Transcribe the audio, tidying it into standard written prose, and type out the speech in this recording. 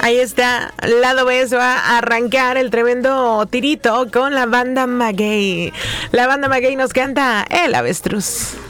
Ahí está, lado B se va a arrancar el tremendo tirito con la banda Maguey. La banda Maguey nos canta El Avestruz.